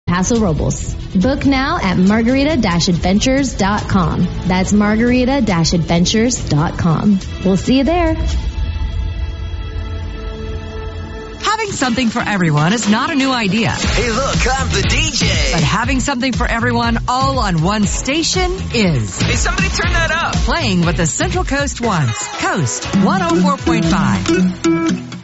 Paso Robles. Book now at margarita-adventures.com. That's margarita-adventures.com. We'll see you there. Having something for everyone is not a new idea. Hey, look, I'm the DJ. But having something for everyone all on one station is. Hey, somebody turn that up. Playing what the Central Coast wants. Coast 104.5.